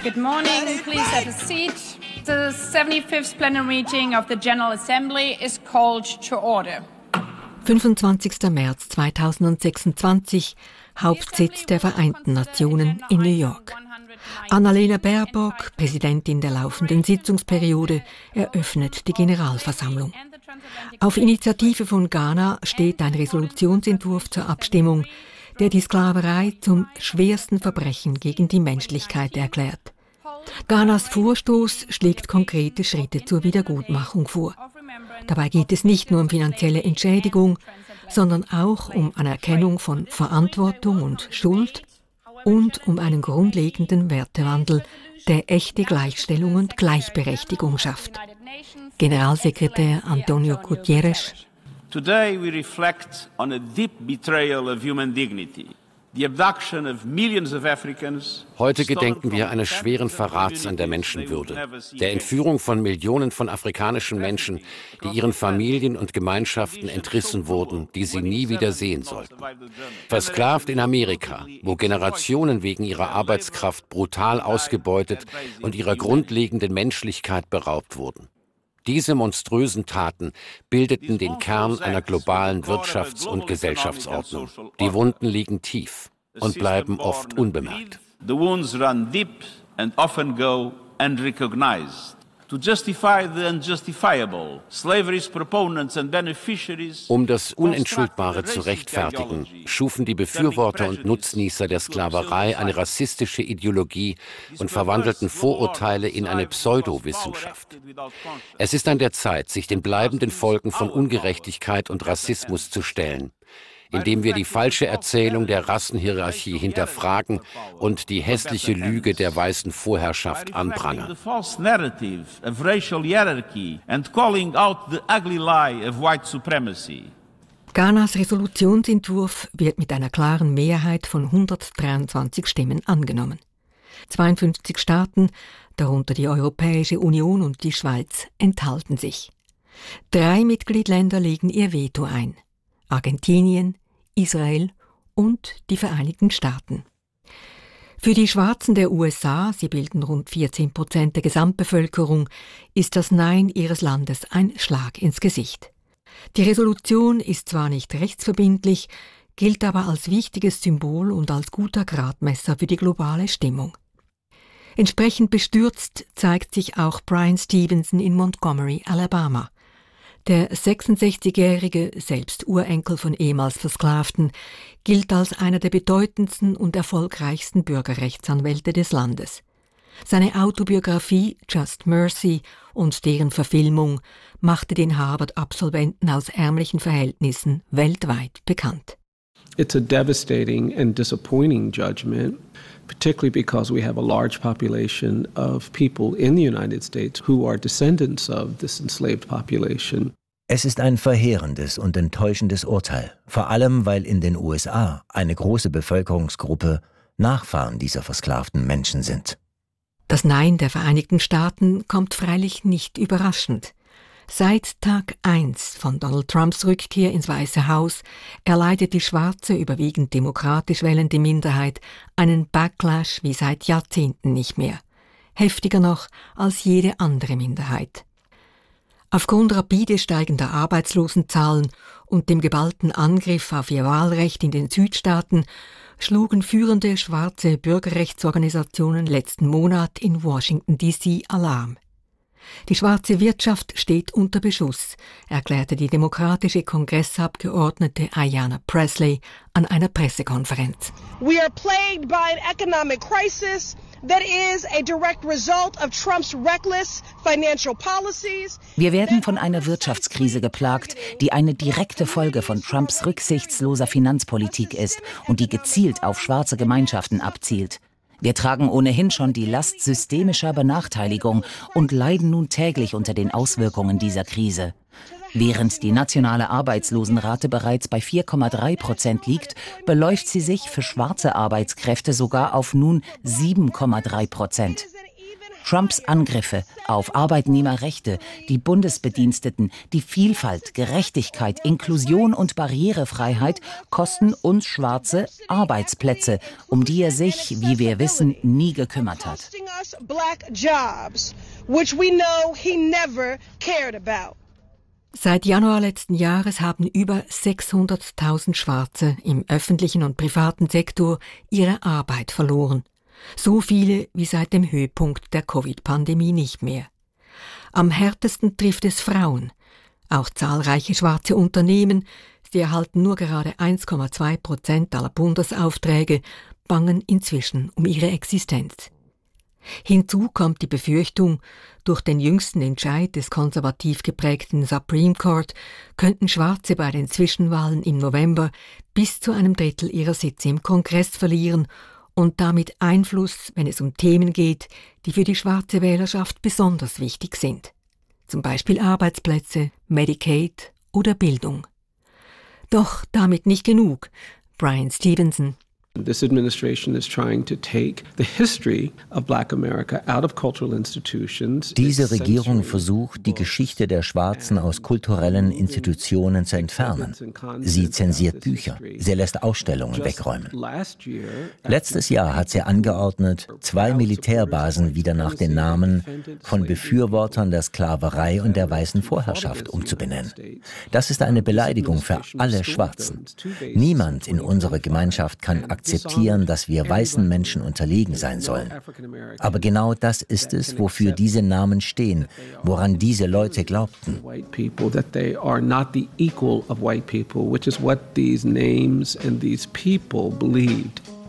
Good morning. Please have a seat. The 75th plenary meeting of the General Assembly is called to order. 25. März 2026, Hauptsitz der Vereinten Nationen in New York. Annalena Baerbock, Präsidentin der laufenden Sitzungsperiode, eröffnet die Generalversammlung. Auf Initiative von Ghana steht ein Resolutionsentwurf zur Abstimmung, der die Sklaverei zum schwersten Verbrechen gegen die Menschlichkeit erklärt. Ghanas Vorstoß schlägt konkrete Schritte zur Wiedergutmachung vor. Dabei geht es nicht nur um finanzielle Entschädigung, sondern auch um Anerkennung von Verantwortung und Schuld und um einen grundlegenden Wertewandel, der echte Gleichstellung und Gleichberechtigung schafft. Generalsekretär Antonio Guterres: Today we reflect on a deep betrayal of human dignity. The abduction of millions of Africans. Heute gedenken wir eines schweren Verrats an der Menschenwürde, der Entführung von Millionen von afrikanischen Menschen, die ihren Familien und Gemeinschaften entrissen wurden, die sie nie wieder sehen sollten. Versklavt in Amerika, wo Generationen wegen ihrer Arbeitskraft brutal ausgebeutet und ihrer grundlegenden Menschlichkeit beraubt wurden. Diese monströsen Taten bildeten den Kern einer globalen Wirtschafts- und Gesellschaftsordnung. Die Wunden liegen tief und bleiben oft unbemerkt. The wounds run deep and often go unrecognized. To justify the unjustifiable, slavery's proponents and beneficiaries. Um das Unentschuldbare zu rechtfertigen, schufen die Befürworter und Nutznießer der Sklaverei eine rassistische Ideologie und verwandelten Vorurteile in eine Pseudowissenschaft. Es ist an der Zeit, sich den bleibenden Folgen von Ungerechtigkeit und Rassismus zu stellen, indem wir die falsche Erzählung der Rassenhierarchie hinterfragen und die hässliche Lüge der weißen Vorherrschaft anprangern. Ghanas Resolutionsentwurf wird mit einer klaren Mehrheit von 123 Stimmen angenommen. 52 Staaten, darunter die Europäische Union und die Schweiz, enthalten sich. 3 Mitgliedsländer legen ihr Veto ein: Argentinien, Israel und die Vereinigten Staaten. Für die Schwarzen der USA, sie bilden rund 14% der Gesamtbevölkerung, ist das Nein ihres Landes ein Schlag ins Gesicht. Die Resolution ist zwar nicht rechtsverbindlich, gilt aber als wichtiges Symbol und als guter Gradmesser für die globale Stimmung. Entsprechend bestürzt zeigt sich auch Brian Stevenson in Montgomery, Alabama. Der 66-jährige, selbst Urenkel von ehemals Versklavten, gilt als einer der bedeutendsten und erfolgreichsten Bürgerrechtsanwälte des Landes. Seine Autobiografie Just Mercy und deren Verfilmung machte den Harvard-Absolventen aus ärmlichen Verhältnissen weltweit bekannt. It's a devastating and disappointing judgment, particularly because we have a large population of people in the United States who are descendants of this enslaved population. Es ist ein verheerendes und enttäuschendes Urteil, vor allem weil in den USA eine große Bevölkerungsgruppe Nachfahren dieser versklavten Menschen sind. Das Nein der Vereinigten Staaten kommt freilich nicht überraschend. Seit Tag 1 von Donald Trumps Rückkehr ins Weiße Haus erleidet die schwarze, überwiegend demokratisch wählende Minderheit einen Backlash wie seit Jahrzehnten nicht mehr. Heftiger noch als jede andere Minderheit. Aufgrund rapide steigender Arbeitslosenzahlen und dem geballten Angriff auf ihr Wahlrecht in den Südstaaten schlugen führende schwarze Bürgerrechtsorganisationen letzten Monat in Washington D.C. Alarm. Die schwarze Wirtschaft steht unter Beschuss, erklärte die demokratische Kongressabgeordnete Ayanna Pressley an einer Pressekonferenz. We are plagued by an economic crisis that is a direct result of Trump's reckless financial policies. Wir werden von einer Wirtschaftskrise geplagt, die eine direkte Folge von Trumps rücksichtsloser Finanzpolitik ist und die gezielt auf schwarze Gemeinschaften abzielt. Wir tragen ohnehin schon die Last systemischer Benachteiligung und leiden nun täglich unter den Auswirkungen dieser Krise. Während die nationale Arbeitslosenrate bereits bei 4,3% liegt, beläuft sie sich für schwarze Arbeitskräfte sogar auf nun 7,3%. Trumps Angriffe auf Arbeitnehmerrechte, die Bundesbediensteten, die Vielfalt, Gerechtigkeit, Inklusion und Barrierefreiheit kosten uns Schwarze Arbeitsplätze, um die er sich, wie wir wissen, nie gekümmert hat. Seit Januar letzten Jahres haben über 600.000 Schwarze im öffentlichen und privaten Sektor ihre Arbeit verloren. So viele wie seit dem Höhepunkt der Covid-Pandemie nicht mehr. Am härtesten trifft es Frauen. Auch zahlreiche schwarze Unternehmen, sie erhalten nur gerade 1,2% aller Bundesaufträge, bangen inzwischen um ihre Existenz. Hinzu kommt die Befürchtung, durch den jüngsten Entscheid des konservativ geprägten Supreme Court könnten Schwarze bei den Zwischenwahlen im November bis zu einem Drittel ihrer Sitze im Kongress verlieren und damit Einfluss, wenn es um Themen geht, die für die schwarze Wählerschaft besonders wichtig sind. Zum Beispiel Arbeitsplätze, Medicaid oder Bildung. Doch damit nicht genug. Brian Stevenson. This administration is trying to take the history of Black America out of cultural institutions. Diese Regierung versucht, die Geschichte der Schwarzen aus kulturellen Institutionen zu entfernen. Sie zensiert Bücher, sie lässt Ausstellungen wegräumen. Letztes Jahr hat sie angeordnet, 2 Militärbasen wieder nach den Namen von Befürwortern der Sklaverei und der weißen Vorherrschaft umzubenennen. Das ist eine Beleidigung für alle Schwarzen. Niemand in unserer Gemeinschaft kann akzeptieren, dass wir weißen Menschen unterlegen sein sollen. Aber genau das ist es, wofür diese Namen stehen, woran diese Leute glaubten. Which is what these names and these people believed.